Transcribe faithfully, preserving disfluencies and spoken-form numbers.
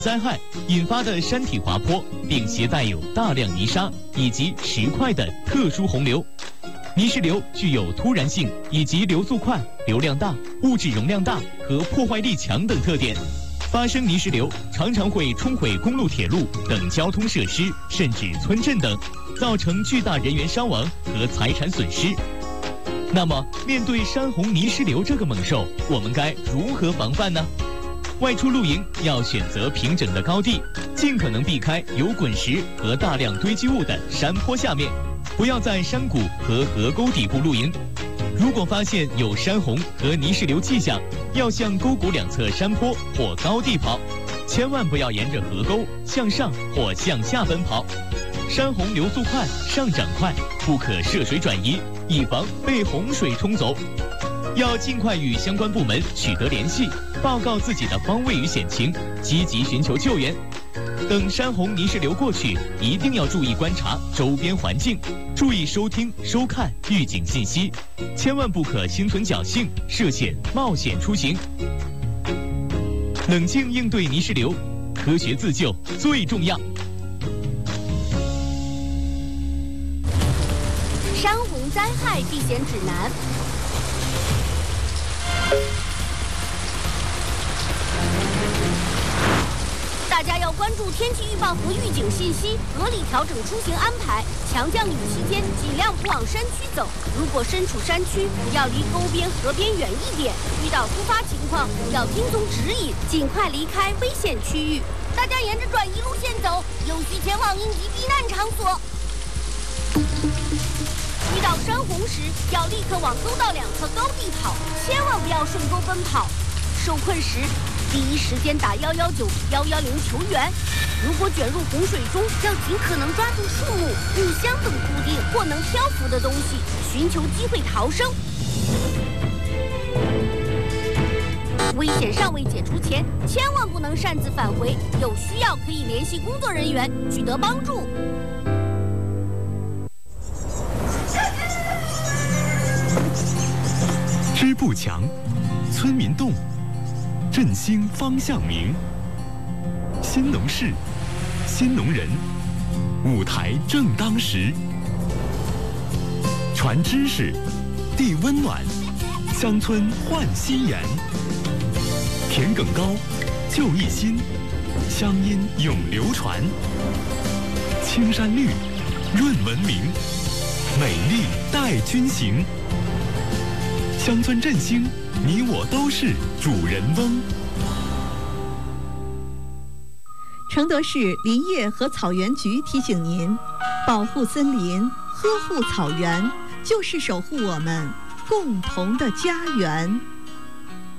灾害引发的山体滑坡，并携带有大量泥沙以及石块的特殊洪流。泥石流具有突然性以及流速快、流量大、物质容量大和破坏力强等特点。发生泥石流常常会冲毁公路、铁路等交通设施，甚至村镇等，造成巨大人员伤亡和财产损失。那么，面对山洪泥石流这个猛兽，我们该如何防范呢？外出露营要选择平整的高地，尽可能避开有滚石和大量堆积物的山坡下面，不要在山谷和河沟底部露营。如果发现有山洪和泥石流迹象，要向沟谷两侧山坡或高地跑，千万不要沿着河沟向上或向下奔跑。山洪流速快，上涨快，不可涉水转移，以防被洪水冲走。要尽快与相关部门取得联系，报告自己的方位与险情，积极寻求救援。等山洪泥石流过去，一定要注意观察周边环境，注意收听、收看预警信息，千万不可心存侥幸、涉险冒险出行。冷静应对泥石流，科学自救最重要。 山洪灾害避险指南。大家要关注天气预报和预警信息，合理调整出行安排。强降雨期间，尽量不往山区走。如果身处山区，要离沟边、河边远一点。遇到突发情况，要听从指引，尽快离开危险区域。大家沿着转移路线走，有序前往应急避难场所。遇到山洪时，要立刻往沟道两侧高地跑，千万不要顺沟奔跑。受困时，第一时间打幺幺九、幺幺零求援。如果卷入洪水中，要尽可能抓住树木、木箱等固定或能漂浮的东西，寻求机会逃生。危险尚未解除前，千万不能擅自返回，有需要可以联系工作人员取得帮助。 支部强，村民动，振兴方向明。新农事，新农人，舞台正当时。传知识，递温暖，乡村焕新颜。田埂高，就一心，乡音永流传。青山绿，润文明，美丽带军行。乡村振兴，你我都是主人翁。 承德市林业和草原局提醒您：保护森林，呵护草原，就是守护我们共同的家园。